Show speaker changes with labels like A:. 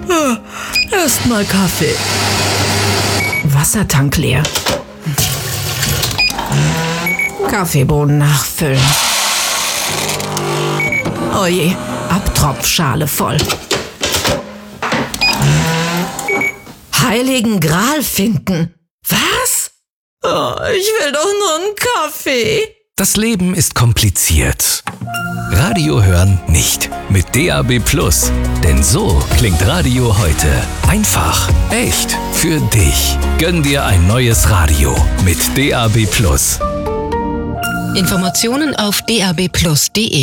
A: Erstmal Kaffee. Wassertank leer. Kaffeebohnen nachfüllen. Oje, Abtropfschale voll. Heiligen Gral finden. Was? Oh, ich will doch nur einen Kaffee.
B: Das Leben ist kompliziert. Radio hören nicht. Mit DAB+. Denn so klingt Radio heute. Einfach, echt, für dich. Gönn dir ein neues Radio mit DAB+.
C: Informationen auf dabplus.de